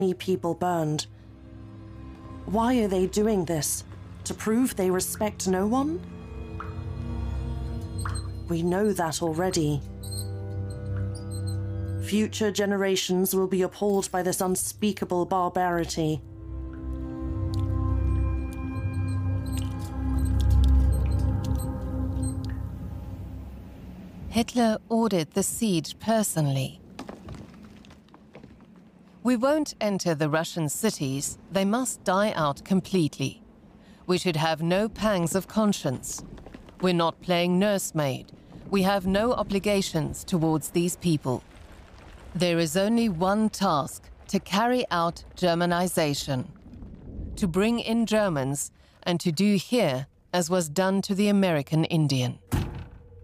many people burned. Why are they doing this? To prove they respect no one? We know that already. Future generations will be appalled by this unspeakable barbarity. Hitler ordered the siege personally. We won't enter the Russian cities. They must die out completely. We should have no pangs of conscience. We're not playing nursemaid. We have no obligations towards these people. There is only one task: to carry out Germanization. To bring in Germans and to do here as was done to the American Indian.